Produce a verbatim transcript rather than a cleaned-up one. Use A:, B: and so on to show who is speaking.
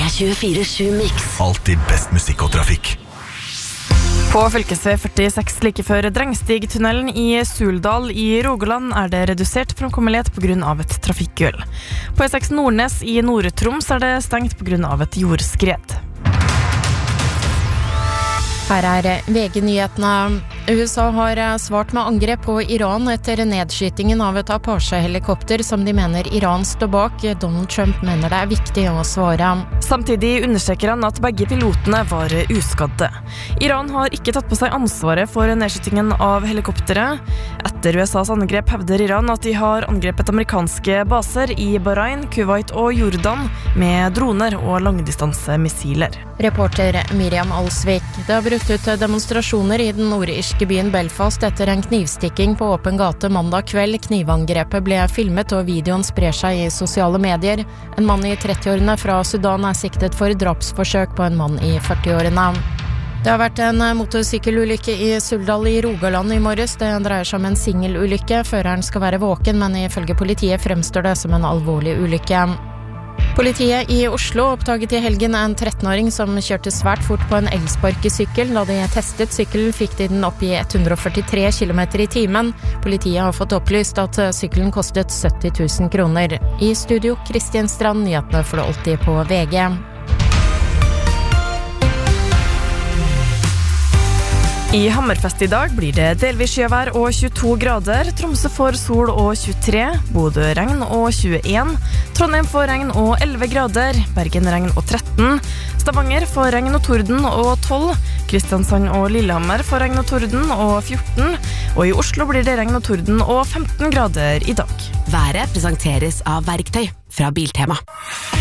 A: tjuefire sju Mix.
B: Alltid best musikk og trafikk.
C: På fylkesvei førtiseks like før Drengstigtunnelen i Suldal i Rogaland er det redusert framkommelighet på grunn av et trafikkuhell. På E seks Nordnes i Nord-Troms er det stengt på grunn av et jordskred.
D: Her er V G-nyhetene. U S A har svart med angrep på Iran etter nedskytingen av et Apache-helikopter som de mener Iran står bak. Donald Trump mener det er viktig å svare.
C: Samtidig understreker han at begge pilotene var uskadde. Iran har ikke tatt på seg ansvaret for nedskytingen av helikopteret. Etter U S A's angrep hevder Iran at de har angrepet amerikanske baser i Bahrain, Kuwait og Jordan med droner og langdistansemissiler.
D: Reporter Miriam Alsvik. Det har brutt ut demonstrasjoner i den nordirske byen Belfast etter en knivstikking på åpen gate mandag kveld. Knivangrepet ble filmet og videoen sprer seg i sosiale medier. En mann i trettiårene fra Sudan er siktet for drapsforsøk på en mann i førtiårene. Det har vært en motorsykkelulykke i Suldal i Rogaland i morges. Det dreier seg om en singelulykke. Føreren skal være våken, men ifølge politiet fremstår det som en alvorlig ulykke. Politiet i Oslo oppdaget i helgen en trettenåring som kjørte svært fort på en elsparkesykkel. Da de testet sykkelen fikk de den opp i hundre og førtitre kilometer i timen. Politiet har fått opplyst at sykkelen kostet sytti tusen kroner. I studio, Kristian Strand, nyhetene for det alltid på V G.
C: I Hammerfest i dag blir det delvis sjøvær og tjueto grader. Tromsø får sol og tjuetre, Bodø regn og tjueen, Trondheim får regn og elleve grader, Bergen regn og tretten, Stavanger får regn og torden og tolv, Kristiansand og Lillehammer får regn og torden og fjorten, og i Oslo blir det regn og torden og femten grader i dag.
A: Været presenteres av Verktøy fra Biltema.